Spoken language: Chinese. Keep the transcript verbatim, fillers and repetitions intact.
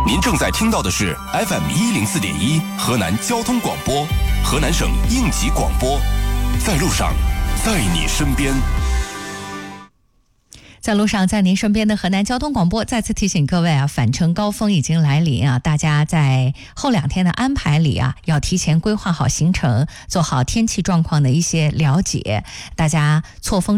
您正在听到的是 F M 一零四点一河南交通广播，河南省应急广播，在路上，在你身边。 在路上，在您身边的河南交通广播再次提醒各位啊，返程高峰已经来临啊，大家在后两天的安排里啊，要提前规划好行程，做好天气状况的一些了解，大家错峰